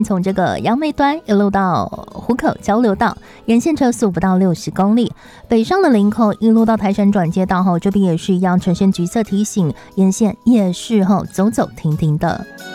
从这个杨梅端一路到湖口交流道，沿线车速不到60公里。北上的林口一路到台山转接道后，这边也是一样呈现橘色提醒，沿线也是走走停停的。